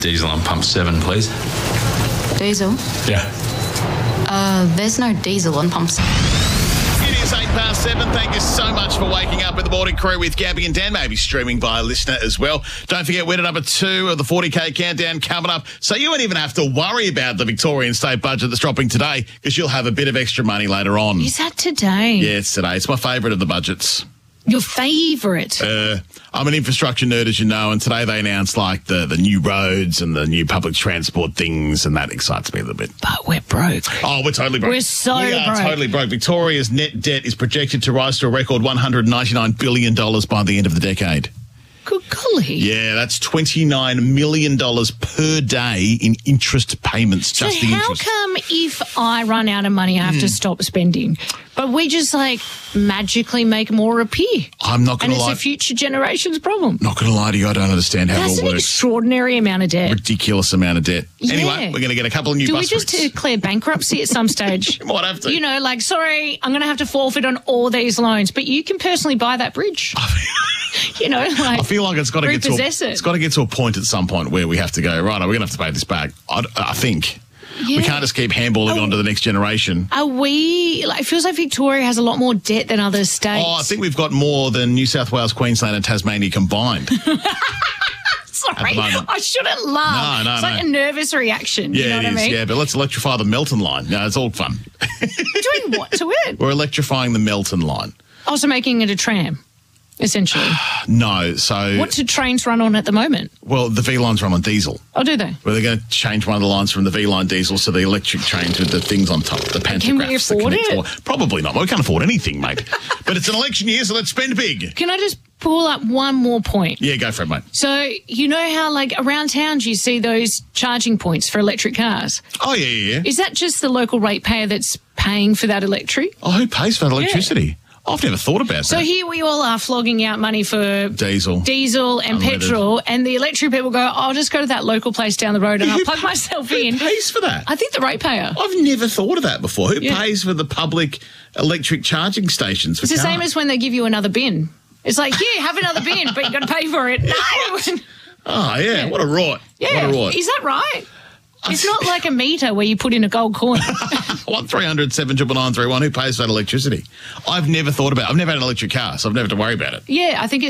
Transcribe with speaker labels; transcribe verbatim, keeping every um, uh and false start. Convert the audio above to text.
Speaker 1: Diesel on pump seven, please.
Speaker 2: Diesel?
Speaker 1: Yeah.
Speaker 2: Uh, there's no diesel on pump seven.
Speaker 3: It is eight past seven. Thank you so much for waking up with the morning crew with Gabby and Dan, maybe streaming via listener as well. Don't forget, we're at number two of the forty K countdown coming up. So you won't even have to worry about the Victorian state budget that's dropping today because you'll have a bit of extra money later on.
Speaker 4: Is that today?
Speaker 3: Yeah, it's today. It's my favourite of the budgets.
Speaker 4: Your favourite?
Speaker 3: Uh, I'm an infrastructure nerd, as you know, and today they announced like the, the new roads and the new public transport things, and that excites me a little bit.
Speaker 4: But we're broke.
Speaker 3: Oh, we're totally broke.
Speaker 4: We're so
Speaker 3: we are
Speaker 4: broke.
Speaker 3: totally broke. Victoria's net debt is projected to rise to a record one hundred ninety-nine billion dollars by the end of the decade.
Speaker 4: Good golly.
Speaker 3: Yeah, that's twenty-nine million dollars per day in interest payments,
Speaker 4: So
Speaker 3: just the
Speaker 4: how
Speaker 3: interest.
Speaker 4: come if I run out of money, I have
Speaker 3: Hmm.
Speaker 4: to stop spending? But we just, like, magically make more appear.
Speaker 3: I'm not going
Speaker 4: And
Speaker 3: to
Speaker 4: it's
Speaker 3: lie.
Speaker 4: a future generation's problem.
Speaker 3: Not going to lie to you, I don't understand how
Speaker 4: That's
Speaker 3: it
Speaker 4: an
Speaker 3: all works.
Speaker 4: extraordinary amount of debt.
Speaker 3: Ridiculous amount of debt.
Speaker 4: Yeah.
Speaker 3: Anyway, we're going to get a couple of new
Speaker 4: Do we
Speaker 3: bus
Speaker 4: just
Speaker 3: routes.
Speaker 4: declare bankruptcy at some stage?
Speaker 3: We might have to.
Speaker 4: You know, like, sorry, I'm going to have to forfeit on all these loans, but you can personally buy that bridge. You know, like,
Speaker 3: I feel like it's got to get to a,
Speaker 4: repossess it.
Speaker 3: it's got to get to a point at some point where we have to go, right, we're going to have to pay this back. I, I think. We
Speaker 4: Yeah.
Speaker 3: can't just keep handballing
Speaker 4: Oh.
Speaker 3: on to the next generation.
Speaker 4: Are we, like, it feels like Victoria has a lot more debt than other states.
Speaker 3: Oh, I think we've got more than New South Wales, Queensland and Tasmania combined.
Speaker 4: Sorry,
Speaker 3: moment.
Speaker 4: I shouldn't laugh.
Speaker 3: No, no,
Speaker 4: it's
Speaker 3: no.
Speaker 4: like a nervous reaction.
Speaker 3: Yeah,
Speaker 4: you know
Speaker 3: it
Speaker 4: what
Speaker 3: is.
Speaker 4: I mean?
Speaker 3: Yeah, but let's electrify the Melton line. No, it's all fun.
Speaker 4: Doing what to it?
Speaker 3: We're electrifying the Melton line.
Speaker 4: Also making it a tram, essentially.
Speaker 3: No, so...
Speaker 4: What do trains run on at the moment?
Speaker 3: Well, the V lines run on diesel.
Speaker 4: Oh, do they?
Speaker 3: Well, they're going to change one of the lines from the V line diesel to the electric trains with the things on top, the pantographs.
Speaker 4: Can we
Speaker 3: that
Speaker 4: afford
Speaker 3: connect
Speaker 4: it?
Speaker 3: all- Probably not. We can't afford anything, mate. But it's an election year, so let's spend big.
Speaker 4: Can I just pull up one more point?
Speaker 3: Yeah, go for it, mate.
Speaker 4: So, you know how, like, around towns you see those charging points for electric cars?
Speaker 3: Oh, yeah, yeah, yeah.
Speaker 4: Is that just the local ratepayer that's paying for that electric?
Speaker 3: Oh, who pays for that electricity? I've never thought about
Speaker 4: So
Speaker 3: that.
Speaker 4: here we all are flogging out money for
Speaker 3: Diesel.
Speaker 4: diesel and
Speaker 3: Unleaded.
Speaker 4: petrol, and the electric people go, oh, I'll just go to that local place down the road and I'll
Speaker 3: Who
Speaker 4: plug
Speaker 3: pa-
Speaker 4: myself
Speaker 3: Who
Speaker 4: in.
Speaker 3: pays for that?
Speaker 4: I think the ratepayer.
Speaker 3: I've never thought of that before. Who
Speaker 4: Yeah.
Speaker 3: pays for the public electric charging stations for
Speaker 4: It's the
Speaker 3: cars?
Speaker 4: same as when they give you another bin. It's like, yeah, have another bin, but you've got to pay for it. No.
Speaker 3: Oh, yeah. What a rot.
Speaker 4: Yeah.
Speaker 3: What a rot.
Speaker 4: Is that right? It's not like a meter where you put in a gold coin.
Speaker 3: One three hundred seven nine nine three one. Who pays for that electricity? I've never thought about it. I've never had an electric car, so I've never had to worry about it.
Speaker 4: Yeah, I think it's